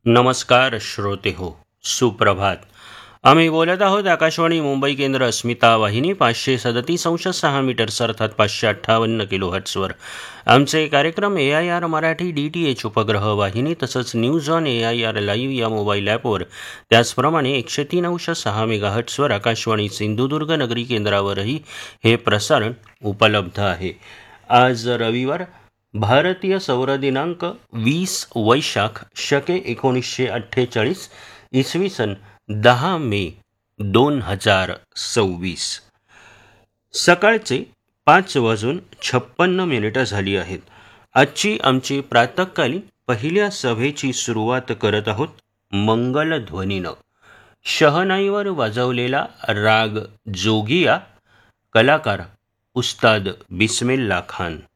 नमस्कार श्रोते हो, सुप्रभात. आम्ही बोलत आहोत आकाशवाणी मुंबई केंद्र अस्मिता वाहिनी 537.6 मीटर्स अर्थात 558 किलो हर्ट्सवर. आमचे कार्यक्रम AIR मराठी DTH उपग्रह वाहिनी तसंच न्यूज ऑन AIR लाईव्ह या मोबाईल ॲपवर, त्याचप्रमाणे 103.6 मेगाहर्ट्सवर आकाशवाणी सिंधुदुर्ग नगरी केंद्रावरही हे प्रसारण उपलब्ध आहे. आज रविवार, भारतीय सौर दिनांक 20 वैशाख शके 1948, इसवी सन 10 मे 2026. सकाळचे 5:56 झाली आहेत. आजची आमची प्रातःकालीन पहिल्या सभेची सुरुवात करत आहोत मंगलध्वनीनं. शहनाईवर वाजवलेला राग जोगिया, कलाकार उस्ताद बिस्मिल्ला खान.